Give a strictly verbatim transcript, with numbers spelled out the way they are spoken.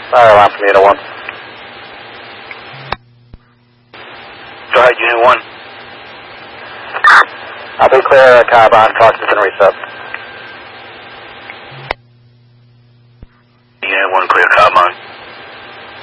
Fire alarm from Unit one. Go ahead, Unit one. I'll be clear, Carbon, Foxes and reset. Unit one, clear, copy.